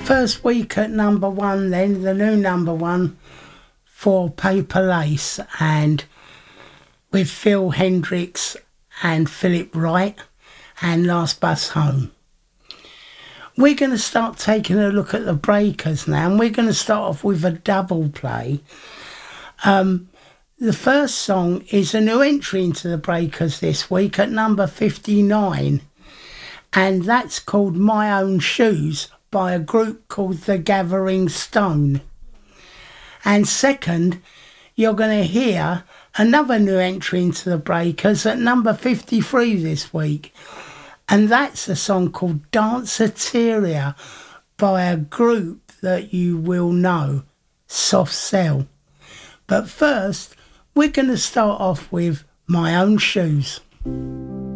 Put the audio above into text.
First week at number one then, the new number one for Paper Lace, and with Phil Hendricks and Philip Wright, and Last Bus Home. We're going to start taking a look at the breakers now, and we're going to start off with a double play. The first song is a new entry into the breakers this week at number 59, and that's called My Own Shoes by a group called The Gathering Stone. And second, you're going to hear another new entry into the breakers at number 53 this week, and that's a song called Danceteria by a group that you will know, Soft Cell. But first, we're going to start off with My Own Shoes.